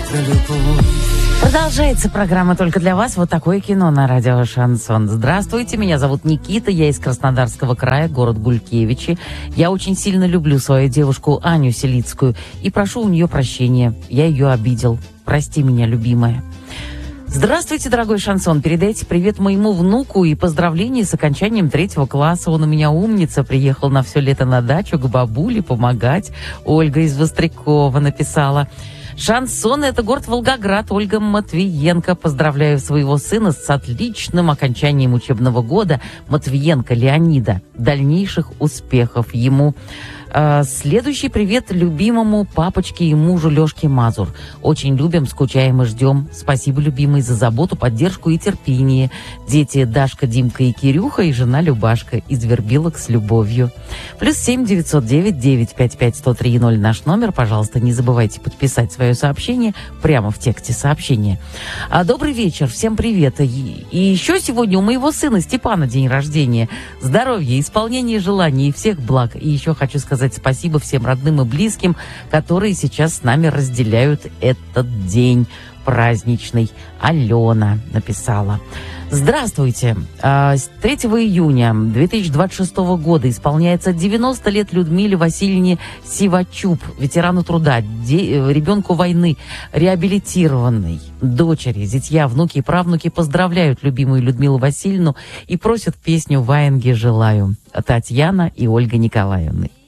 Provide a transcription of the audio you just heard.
про любовь. Продолжается программа «Только для вас». Вот такое кино на радио «Шансон». Здравствуйте, меня зовут Никита, я из Краснодарского края, город Гулькевичи. Я очень сильно люблю свою девушку Аню Селицкую и прошу у нее прощения. Я ее обидел. Прости меня, любимая. Здравствуйте, дорогой Шансон. Передайте привет моему внуку и поздравления с окончанием 3 класса. Он у меня умница, приехал на все лето на дачу к бабуле помогать. Ольга из Вострякова написала. Шансон — это город Волгоград. Ольга Матвиенко. Поздравляю своего сына с отличным окончанием учебного года. Матвиенко Леонида. Дальнейших успехов ему. Следующий привет любимому папочке и мужу Лешке Мазур. Очень любим, скучаем и ждем. Спасибо, любимый, за заботу, поддержку и терпение. Дети Дашка, Димка и Кирюха и жена Любашка из Вербилок с любовью. +7 909 955 1030 наш номер. Пожалуйста, не забывайте подписать свое сообщение прямо в тексте сообщения. Добрый вечер, всем привет. И еще сегодня у моего сына Степана день рождения. Здоровья, исполнения желаний и всех благ. И еще хочу сказать спасибо всем родным и близким, которые сейчас с нами разделяют этот день праздничный. Алена написала. Здравствуйте. 3 июня 2026 года исполняется 90 лет Людмиле Васильевне Сивачук, ветерану труда, ребенку войны, реабилитированной, дочери, зятья, внуки и правнуки поздравляют любимую Людмилу Васильевну и просят песню «Ваенги желаю». Татьяна и Ольга Николаевны.